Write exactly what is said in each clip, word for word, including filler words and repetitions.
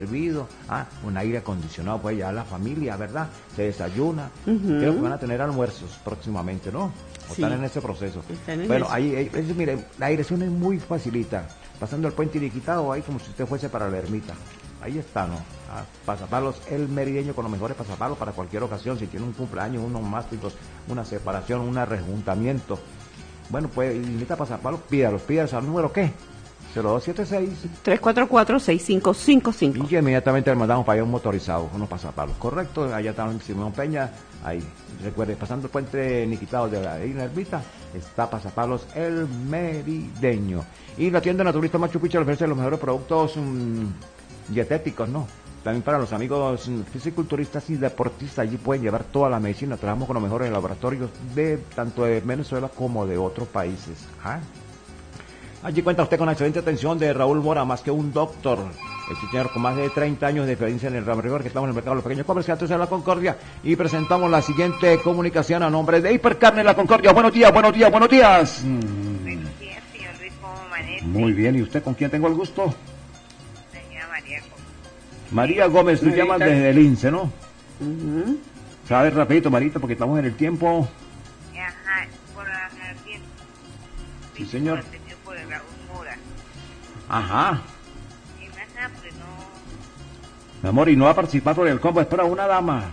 servido, ah, un aire acondicionado, pues ya la familia, ¿verdad? Se desayuna. Uh-huh. Creo que van a tener almuerzos próximamente, ¿no? O sí. Están en ese proceso. En bueno, eso. ahí, ahí es, mire, la dirección es muy facilita. Pasando el puente Iriquitado, ahí como si usted fuese para la ermita. Ahí está, ¿no? Ah, pasapalos, el merideño con los mejores pasapalos para cualquier ocasión. Si tiene un cumpleaños, unos másticos, una separación, un rejuntamiento. Bueno, pues, invita a pasapalos, pídalos, pídalos al número, ¿qué? cero dos siete seis tres cuatro cuatro, seis cinco cinco cinco. Y inmediatamente le mandamos para allá un motorizado, unos pasapalos. Correcto, allá está Simón Peña, ahí. Recuerde, pasando el puente Niquitado de la Isla Ermita, está Pasapalos el Merideño. Y la tienda Naturista Machu Picchu le ofrece los mejores productos um, dietéticos, ¿no? También para los amigos um, fisiculturistas y deportistas, allí pueden llevar toda la medicina. Trabajamos con los mejores laboratorios de tanto de Venezuela como de otros países. ¿Ah? Allí cuenta usted con la excelente atención de Raúl Mora, más que un doctor. El señor con más de treinta años de experiencia en el ramo rigor, que estamos en el mercado de los pequeños comerciantes de La Concordia. Y presentamos la siguiente comunicación a nombre de Hipercarne La Concordia. Buenos días, buenos días, buenos días. Mm. Buenos días, señor Luis, ¿cómo amanece? Muy bien, ¿y usted con quién tengo el gusto? Señora María Gómez. María Gómez, tú llamas desde el INSE, ¿no? Uh-huh. ¿Sabes rapidito, Marita, porque estamos en el tiempo? Ajá, por el tiempo. Sí, señor. Atendido por el Raúl Mora. Ajá. Y más nada, pues no... Mi amor, y no va a participar por el combo, es para una dama.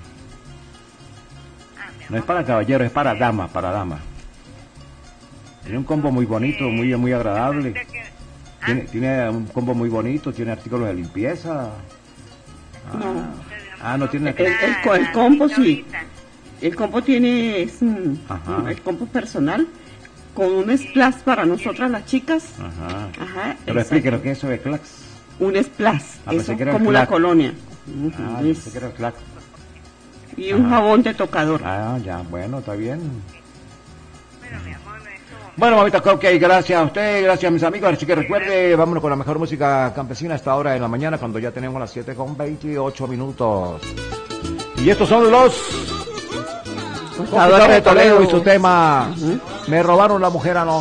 Ah, mi amor, No es para caballero, es para dama, para dama. Tiene un combo muy bonito, muy muy agradable. resulta que- Ah, Tiene, tiene un combo muy bonito, tiene artículos de limpieza. Ah, No. ah no tiene... El- el co- el la combo sí. ahorita. El combo tiene es, mm, Ajá. el combo personal con un splash para nosotras las chicas. Ajá. Ajá. Pero exacto. explíquenos qué es eso de Clax. Un splash, Ah, pensé eso que era el como una clac. colonia. Ujú, Ah, es- pensé que era Clax. y un Ajá. jabón de tocador. Ah, ya, bueno, está bien. Bueno, mi amor, en este momento... Bueno, mamita, ok, gracias a usted, gracias a mis amigos. Así que recuerde, vámonos con la mejor música campesina a esta hora de la mañana, cuando ya tenemos las siete con veintiocho minutos. Y estos son los Conquistadores de Toledo y su tema, Ujú. Me robaron la mujer anoche.